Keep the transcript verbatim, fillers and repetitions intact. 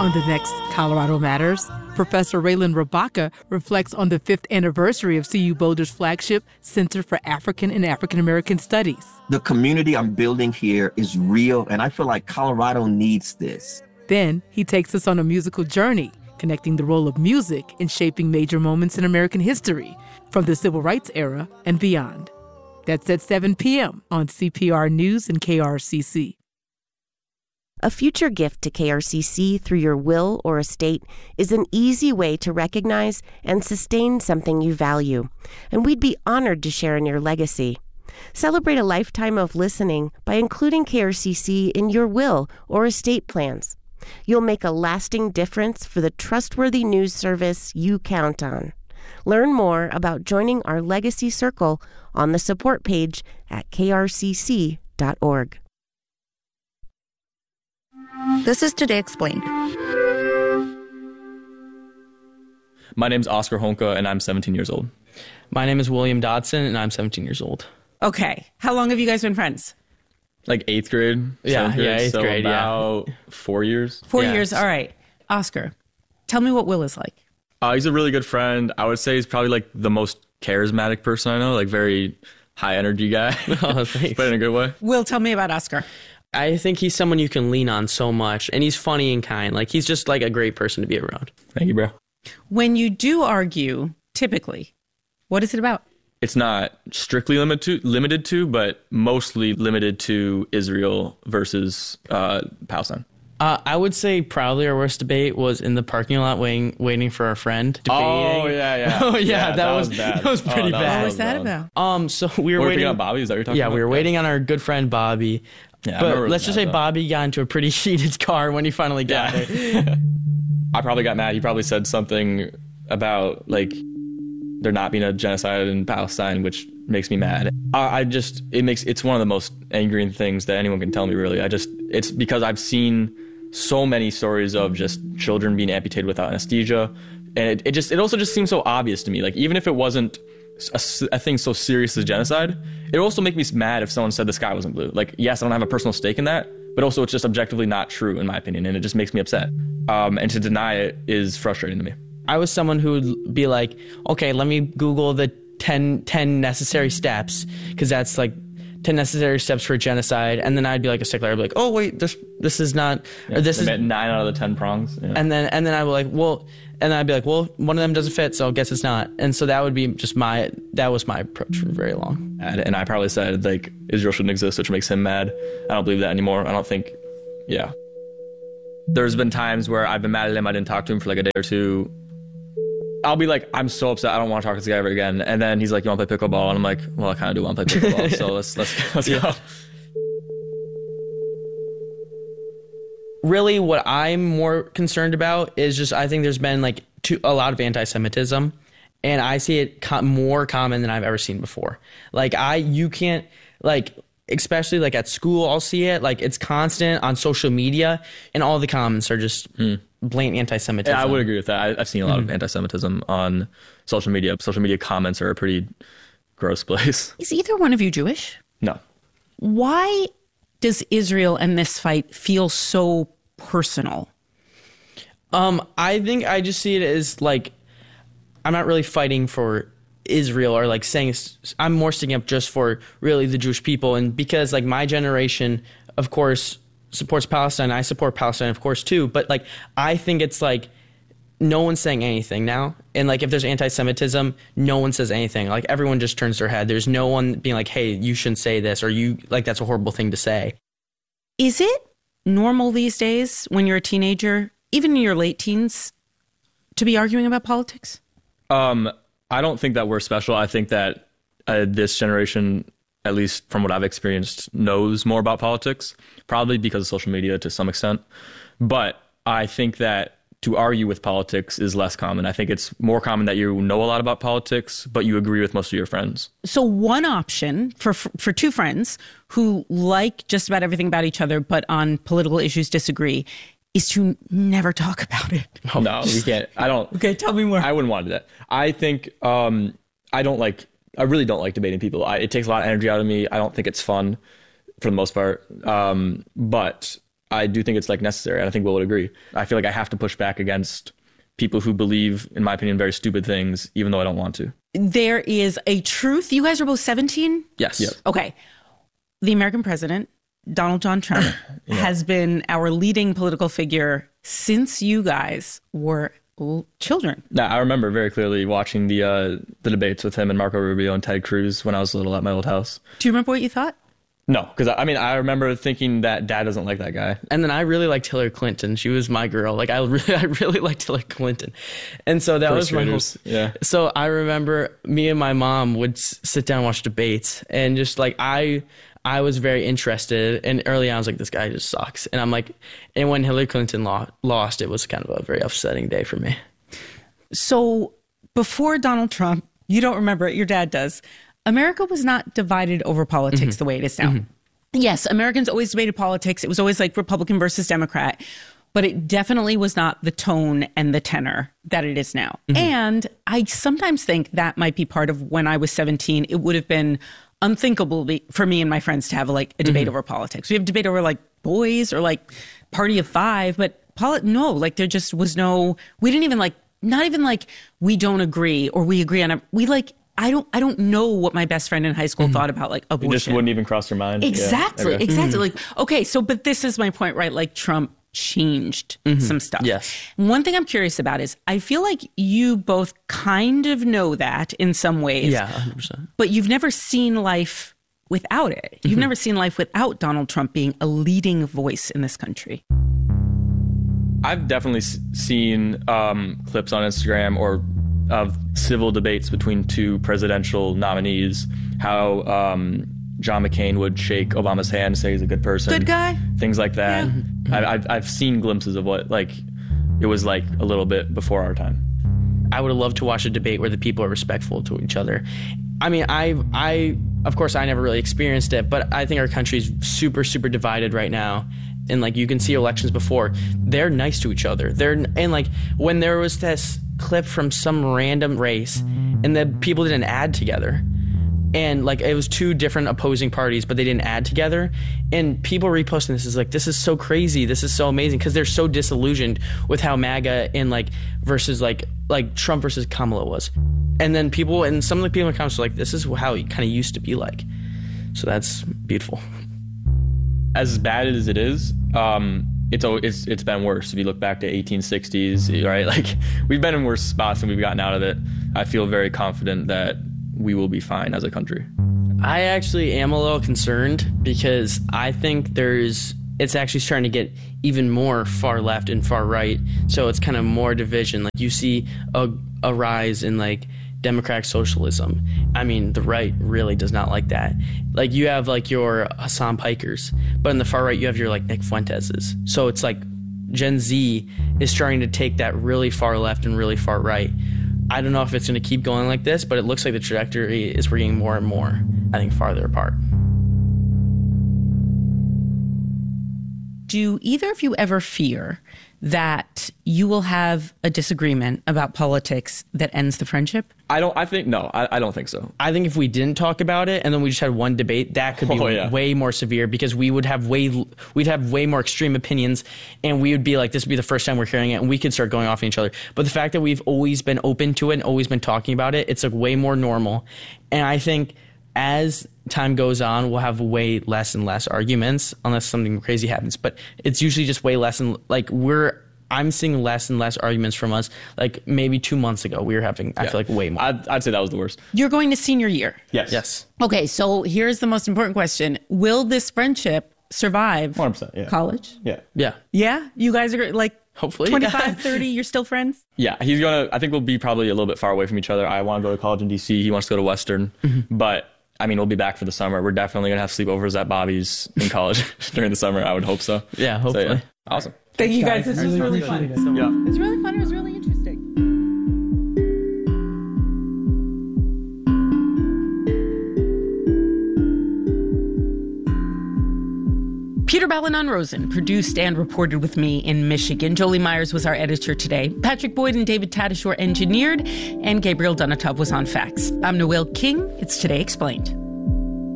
On the next Colorado Matters, Professor Raylan Rabaka reflects on the fifth anniversary of C U Boulder's flagship Center for African and African American Studies. The community I'm building here is real, and I feel like Colorado needs this. Then he takes us on a musical journey, connecting the role of music in shaping major moments in American history, from the Civil Rights era and beyond. That's at seven p.m. on C P R News and K R C C. A future gift to K R C C through your will or estate is an easy way to recognize and sustain something you value, and we'd be honored to share in your legacy. Celebrate a lifetime of listening by including K R C C in your will or estate plans. You'll make a lasting difference for the trustworthy news service you count on. Learn more about joining our Legacy Circle on the support page at k r c c dot org. This is Today Explained. My name's Oscar Honka, and I'm seventeen years old. My name is William Dodson, and I'm seventeen years old. Okay. How long have you guys been friends? Like eighth grade. Yeah, grade, yeah, eighth so grade, about yeah. four years. Four Yeah. years. All right. Oscar, tell me what Will is like. Uh, he's a really good friend. I would say he's probably like the most charismatic person I know, like very high energy guy, Oh, thanks. but in a good way. Will, tell me about Oscar. I think he's someone you can lean on so much, and he's funny and kind. Like, he's just like a great person to be around. Thank you, bro. When you do argue, typically, what is it about? It's not strictly limited to, limited to, but mostly limited to Israel versus uh, Palestine. Uh, I would say probably our worst debate was in the parking lot waiting, waiting for our friend. Debating. Oh, yeah, yeah. oh, yeah, Yeah, that, that was, was bad. that was pretty Oh, that bad. What was that bad. about? Um, so we were We're waiting picking up Bobby, is that what you're talking Yeah, about? we were Yeah. waiting on our good friend Bobby. Yeah, I but remember let's just that, say though. Bobby got into a pretty heated car when he finally got Yeah. there. I probably got mad. He probably said something about like there not being a genocide in Palestine, which makes me mad. I, I just it makes it's one of the most angering things that anyone can tell me. Really, I just it's because I've seen so many stories of just children being amputated without anesthesia, and it, it just it also just seems so obvious to me. Like even if it wasn't a, a thing so serious as genocide, it would also make me mad if someone said the sky wasn't blue. Like yes, I don't have a personal stake in that, but also it's just objectively not true in my opinion, and it just makes me upset. Um, and to deny it is frustrating to me. I was someone who would be like, okay, let me Google the ten, ten necessary steps, because that's like ten necessary steps for genocide. And then I'd be like a stickler. I'd be like, oh, wait, this this is not, Yeah, or this they is, meant nine out of the ten prongs. Yeah. and then and then I'd be like, well, and then I'd be like, well, one of them doesn't fit, so I guess it's not. And so that would be just my, that was my approach for very long. And, and I probably said, like, Israel shouldn't exist, which makes him mad. I don't believe that anymore. I don't think, yeah. There's been times where I've been mad at him. I didn't talk to him for like a day or two. I'll be like, I'm so upset. I don't want to talk to this guy ever again. And then he's like, you want to play pickleball? And I'm like, well, I kind of do want to play pickleball. So let's let's let's Yeah. go. Really, what I'm more concerned about is just I think there's been like too, a lot of anti-Semitism, and I see it co- more common than I've ever seen before. Like I, you can't like, especially like at school, I'll see it. Like it's constant on social media, and all the comments are just blatant anti-Semitism. Yeah, I would agree with that. I, I've seen a lot of anti-Semitism on social media. Social media comments are a pretty gross place. Is either one of you Jewish? No. Why does Israel and this fight feel so personal? Um, I think I just see it as like, I'm not really fighting for Israel or like saying, I'm more sticking up just for really the Jewish people. And because like my generation, of course, supports Palestine, I support Palestine, of course, too. But like, I think it's like, no one's saying anything now. And like, if there's anti-Semitism, no one says anything. Like everyone just turns their head. There's no one being like, hey, you shouldn't say this, or you like, that's a horrible thing to say. Is it normal these days when you're a teenager, even in your late teens, to be arguing about politics? Um, I don't think that we're special. I think that uh, this generation, at least from what I've experienced, knows more about politics, probably because of social media to some extent. But I think that to argue with politics is less common. I think it's more common that you know a lot about politics, but you agree with most of your friends. So one option for for two friends who like just about everything about each other, but on political issues disagree, is to never talk about it. Oh, no, we can't. I don't. Okay, tell me more. I wouldn't want to do that. I think um, I don't like, I really don't like debating people. I, it takes a lot of energy out of me. I don't think it's fun for the most part. Um, but I do think it's like necessary. I think Will would agree. I feel like I have to push back against people who believe, in my opinion, very stupid things, even though I don't want to. There is a truth. You guys are both seventeen? Yes. Yep. Okay. The American president, Donald John Trump, yeah. has been our leading political figure since you guys were children. Yeah, I remember very clearly watching the uh, the debates with him and Marco Rubio and Ted Cruz when I was little at my old house. Do you remember what you thought? No, because I mean, I remember thinking that Dad doesn't like that guy. And then I really liked Hillary Clinton. She was my girl. Like I really, I really liked Hillary Clinton. And so that First was my whole, yeah. So I remember me and my mom would s- sit down and watch debates, and just like I, I was very interested. And early on, I was like, this guy just sucks. And I'm like, and when Hillary Clinton lo- lost, it was kind of a very upsetting day for me. So before Donald Trump, you don't remember it. Your dad does. America was not divided over politics mm-hmm. the way it is now. Mm-hmm. Yes, Americans always debated politics. It was always like Republican versus Democrat, but it definitely was not the tone and the tenor that it is now. Mm-hmm. And I sometimes think that might be part of when I was seventeen, it would have been unthinkable for me and my friends to have like a debate mm-hmm. over politics. We have debate over like boys or like party of five, but polit- no, like there just was no, we didn't even like, not even like we don't agree or we agree on it. We like, I don't I don't know what my best friend in high school mm-hmm. thought about like abortion. It just wouldn't even cross your mind. Exactly. Yeah. Exactly. Mm-hmm. Like, okay, so but this is my point, right? Like Trump changed mm-hmm. some stuff. Yes. One thing I'm curious about is I feel like you both kind of know that in some ways. Yeah, one hundred percent. But you've never seen life without it. You've mm-hmm. never seen life without Donald Trump being a leading voice in this country. I've definitely seen um, clips on Instagram or of civil debates between two presidential nominees, how um, John McCain would shake Obama's hand, say he's a good person. Good guy. Things like that. Yeah. I, I've, I've seen glimpses of what like it was like a little bit before our time. I would have loved to watch a debate where the people are respectful to each other. I mean, I, I, of course, I never really experienced it, but I think our country's super, super divided right now. And like you can see elections before, they're nice to each other. They're and like when there was this clip from some random race and the people didn't add together, and like it was two different opposing parties, but they didn't add together, and people reposting this is like, this is so crazy, this is so amazing, because they're so disillusioned with how MAGA and like versus like like Trump versus Kamala was. And then people and some of the people in the comments were like, this is how it kind of used to be like. So that's beautiful. As bad as it is, um, it's, it's it's been worse. If you look back to eighteen sixties, right? Like we've been in worse spots and we've gotten out of it. I feel very confident that we will be fine as a country. I actually am a little concerned because I think there's it's actually starting to get even more far left and far right. So it's kind of more division. Like you see a a rise in like democratic socialism. I mean, the right really does not like that. Like you have like your Hassan Pikers, but in the far right you have your like Nick Fuenteses. So it's like Gen Z is starting to take that really far left and really far right. I don't know if it's going to keep going like this, but it looks like the trajectory is we're getting more and more, I think, farther apart. Do either of you ever fear that you will have a disagreement about politics that ends the friendship? I don't, I think, no, I, I don't think so. I think if we didn't talk about it and then we just had one debate, that could be oh, yeah. way more severe because we would have way, we'd have way more extreme opinions and we would be like, this would be the first time we're hearing it and we could start going off on each other. But the fact that we've always been open to it and always been talking about it, it's like way more normal. And I think as time goes on, we'll have way less and less arguments unless something crazy happens. But it's usually just way less and like we're, I'm seeing less and less arguments from us. Like maybe two months ago, we were having, I yeah. feel like way more. I'd, I'd say that was the worst. You're going to senior year. Yes. Yes. Okay. So here's the most important question. Will this friendship survive one hundred percent, yeah. college? Yeah. Yeah. Yeah. You guys are like, hopefully twenty-five, thirty, you're still friends? Yeah. He's going to, I think we'll be probably a little bit far away from each other. I want to go to college in D C. He wants to go to Western, mm-hmm. but I mean, we'll be back for the summer. We're definitely going to have sleepovers at Bobby's in college during the summer. I would hope so. Yeah, hopefully. So, yeah. Awesome. Thank you guys. This was really fun. It. Yeah. It's really fun. It was really interesting. Peter Balonon-Rosen produced and reported with me in Michigan. Jolie Myers was our editor today. Patrick Boyd and David Tadashore engineered, and Gabriel Donatov was on fax. I'm Noelle King. It's Today Explained.